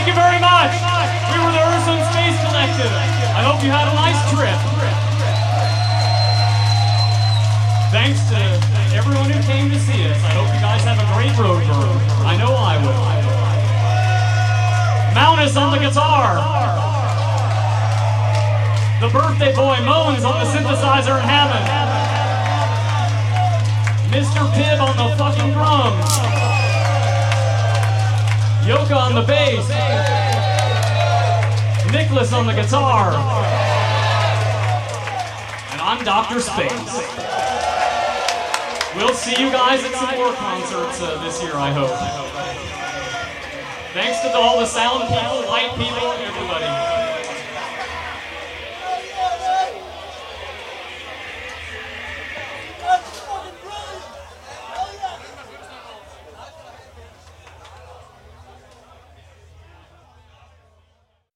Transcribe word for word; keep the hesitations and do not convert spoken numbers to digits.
Thank you very much. We were the Ursun Space Collective. I hope you had a nice trip. Thanks to everyone who came to see us. I hope you guys have a great road burn. I know I will. Mount is on the guitar. The birthday boy Moans on the synthesizer in Hammond. Mister Pibb on the fucking drums. Yoka on the bass. Nicholas on the guitar. And I'm Doctor Space. We'll see you guys at some more concerts uh, this year, I hope. Thanks to all the sound people, light people, everybody.